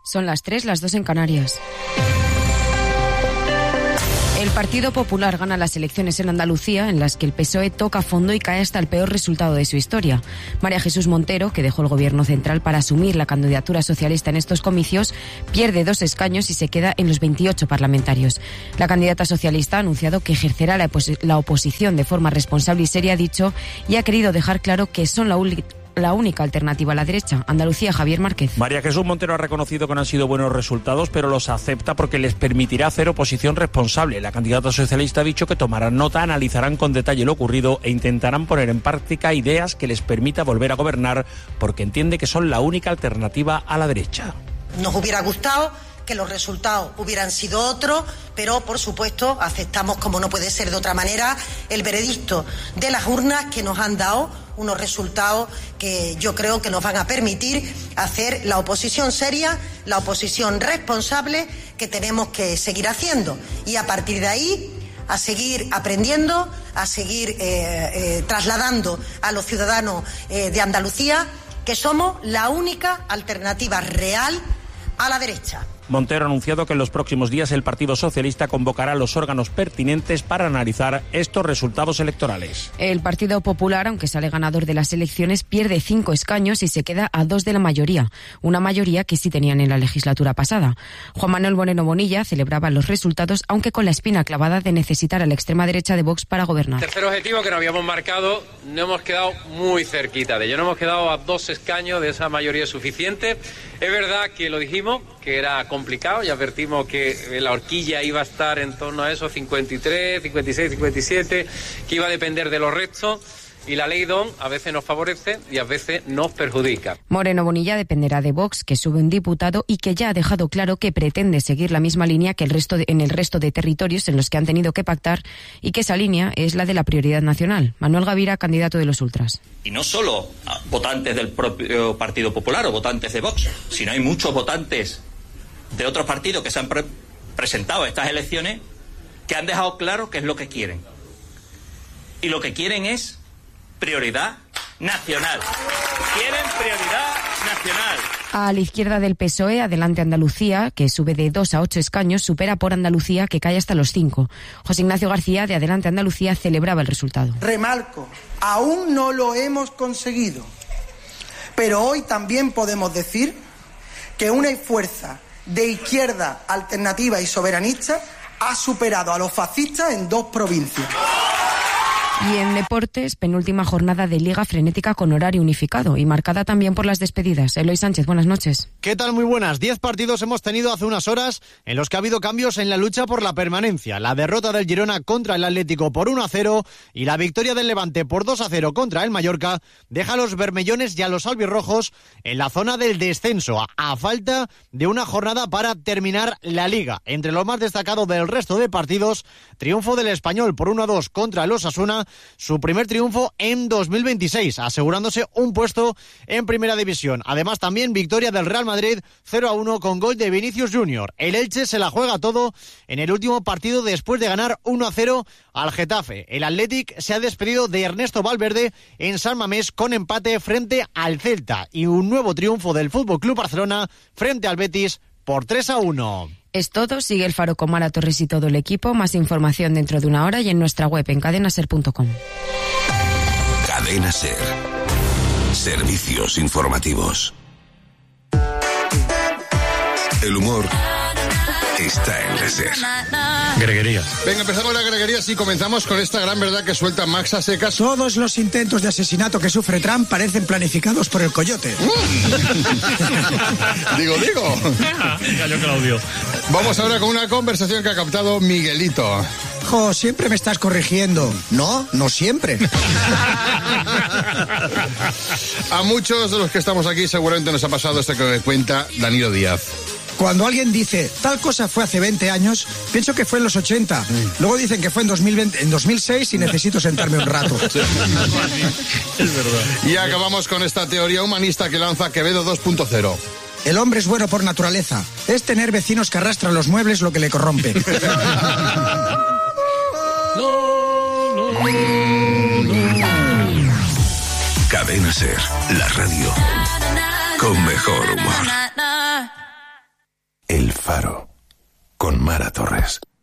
Son las 3, las 2 en Canarias. El Partido Popular gana las elecciones en Andalucía, en las que el PSOE toca fondo y cae hasta el peor resultado de su historia. María Jesús Montero, que dejó el gobierno central para asumir la candidatura socialista en estos comicios, pierde 2 escaños y se queda en los 28 parlamentarios. La candidata socialista ha anunciado que ejercerá la oposición de forma responsable y seria, ha dicho, y ha querido dejar claro que son la única alternativa a la derecha. Andalucía, Javier Márquez. María Jesús Montero ha reconocido que no han sido buenos resultados, pero los acepta porque les permitirá hacer oposición responsable. La candidata socialista ha dicho que tomarán nota, analizarán con detalle lo ocurrido e intentarán poner en práctica ideas que les permita volver a gobernar, porque entiende que son la única alternativa a la derecha. Nos hubiera gustado que los resultados hubieran sido otros, pero por supuesto aceptamos, como no puede ser de otra manera, el veredicto de las urnas, que nos han dado unos resultados que yo creo que nos van a permitir hacer la oposición seria, la oposición responsable que tenemos que seguir haciendo, y a partir de ahí a seguir aprendiendo, a seguir trasladando a los ciudadanos de Andalucía que somos la única alternativa real a la derecha. Montero ha anunciado que en los próximos días el Partido Socialista convocará a los órganos pertinentes para analizar estos resultados electorales. El Partido Popular, aunque sale ganador de las elecciones, pierde 5 escaños y se queda a 2 de la mayoría, una mayoría que sí tenían en la legislatura pasada. Juan Manuel Moreno Bonilla celebraba los resultados, aunque con la espina clavada de necesitar a la extrema derecha de Vox para gobernar. El tercer objetivo que nos habíamos marcado, no hemos quedado muy cerquita de ello, no hemos quedado a 2 escaños de esa mayoría suficiente. Es verdad que lo dijimos, que era complicado, y advertimos que la horquilla iba a estar en torno a esos 53, 56, 57, que iba a depender de los restos, y la ley DON a veces nos favorece y a veces nos perjudica. Moreno Bonilla dependerá de Vox, que sube un diputado y que ya ha dejado claro que pretende seguir la misma línea que en el resto de territorios en los que han tenido que pactar, y que esa línea es la de la prioridad nacional. Manuel Gavira, candidato de los Ultras. Y no solo votantes del propio Partido Popular o votantes de Vox, sino hay muchos votantes de otros partidos que se han presentado a estas elecciones que han dejado claro qué es lo que quieren. Y lo que quieren es prioridad nacional. Quieren prioridad nacional. A la izquierda del PSOE, Adelante Andalucía, que sube de 2 a 8 escaños, supera por Andalucía, que cae hasta los 5. José Ignacio García, de Adelante Andalucía, celebraba el resultado. Remarco, aún no lo hemos conseguido, pero hoy también podemos decir que una fuerza de izquierda alternativa y soberanista ha superado a los fascistas en 2 provincias. Y en deportes, penúltima jornada de Liga frenética con horario unificado y marcada también por las despedidas. Eloy Sánchez, buenas noches. ¿Qué tal? Muy buenas. 10 partidos hemos tenido hace unas horas en los que ha habido cambios en la lucha por la permanencia. La derrota del Girona contra el Atlético por 1-0 y la victoria del Levante por 2-0 contra el Mallorca deja a los bermellones y a los albirrojos en la zona del descenso, a falta de una jornada para terminar la Liga. Entre lo más destacado del resto de partidos, triunfo del Español por 1-2 contra el Osasuna, su primer triunfo en 2026, asegurándose un puesto en Primera División. Además, también victoria del Real Madrid 0-1 con gol de Vinicius Junior. El Elche se la juega todo en el último partido después de ganar 1-0 al Getafe. El Athletic se ha despedido de Ernesto Valverde en San Mamés con empate frente al Celta y un nuevo triunfo del FC Barcelona frente al Betis por 3-1. Es todo, sigue el Faro con Mara Torres y todo el equipo. Más información dentro de una hora y en nuestra web en cadenaser.com. Cadena Ser. Servicios informativos. El humor está en la Ser. Greguerías. Venga, empezamos la greguería y comenzamos con esta gran verdad que suelta Max a secas. Todos los intentos de asesinato que sufre Trump parecen planificados por el Coyote. Digo. Cayó Claudio. Vamos ahora con una conversación que ha captado Miguelito. Jo, siempre me estás corrigiendo. No siempre. A muchos de los que estamos aquí seguramente nos ha pasado esto que cuenta Danilo Díaz. Cuando alguien dice, tal cosa fue hace 20 años, pienso que fue en los 80. Luego dicen que fue en 2006 y necesito sentarme un rato. Es verdad. Y acabamos con esta teoría humanista que lanza Quevedo 2.0. El hombre es bueno por naturaleza. Es tener vecinos que arrastran los muebles lo que le corrompe. Cadena Ser, la radio con mejor humor. El Faro, con Mara Torres.